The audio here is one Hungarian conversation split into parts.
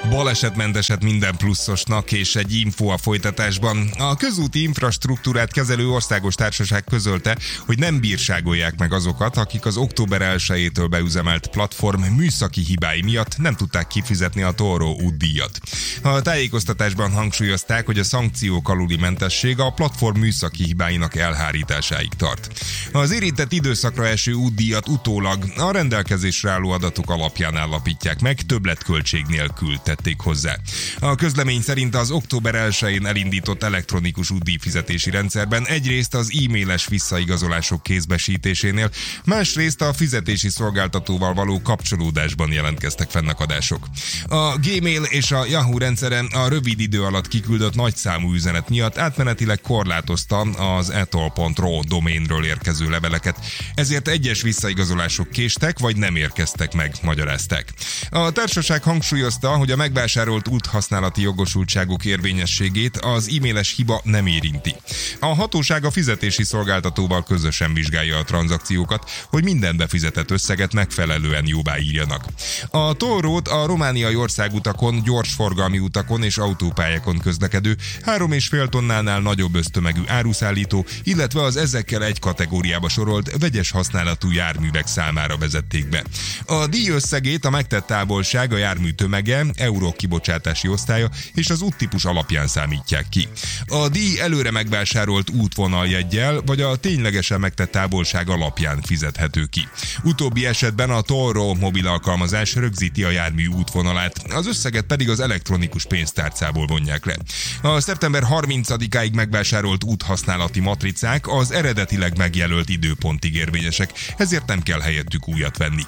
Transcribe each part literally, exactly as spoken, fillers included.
Balesetmenteset minden pluszosnak, és egy info a folytatásban. A közúti infrastruktúrát kezelő országos társaság közölte, hogy nem bírságolják meg azokat, akik az október elsejétől beüzemelt platform műszaki hibái miatt nem tudták kifizetni a tollról útdíjat. A tájékoztatásban hangsúlyozták, hogy a szankciók aluli mentesség a platform műszaki hibáinak elhárításáig tart. Az érintett időszakra eső útdíjat utólag a rendelkezésre álló adatok alapján állapítják meg, többletköltség nélkül tették hozzá. A közlemény szerint az október elsején elindított elektronikus útdíjfizetési rendszerben egyrészt az e-mailes visszaigazolások kézbesítésénél, másrészt a fizetési szolgáltatóval való kapcsolódásban jelentkeztek fennakadások. A Gmail és a Yahoo rendszere a rövid idő alatt kiküldött nagyszámú üzenet miatt átmenetileg korlátozta az etol pont ro doménről érkező leveleket, ezért egyes visszaigazolások késtek vagy nem érkeztek meg, magyarázták. A társaság hangsúlyozta, hogy a megvásárolt úthasználati jogosultságok érvényességét az e-mailes hiba nem érinti. A hatóság a fizetési szolgáltatóval közösen vizsgálja a tranzakciókat, hogy minden befizetett összeget megfelelően jóváírjanak. A tollrót a romániai országutakon, gyorsforgalmi utakon és autópályákon közlekedő három és fél tonnánál nagyobb össztömegű áruszállító, illetve az ezekkel egy kategóriába sorolt vegyes használatú járművek számára vezették be. A díj összegét a megtett távolság, a jármű tömege, euró kibocsátási osztálya és az úttípus alapján számítják ki. A díj előre megvásárolt útvonaljeggyel vagy a ténylegesen megtett távolság alapján fizethető ki. Utóbbi esetben a tollro mobil alkalmazás rögzíti a jármű útvonalát, az összeget pedig az elektronikus pénztárcából vonják le. A szeptember harmincadikáig megvásárolt úthasználati matricák az eredetileg megjelölt időpontig érvényesek, ezért nem kell helyettük újat venni.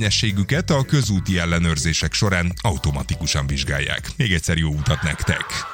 Érvényességüket a közúti ellenőrzések során automatikusan vizsgálják. Még egyszer jó utat nektek!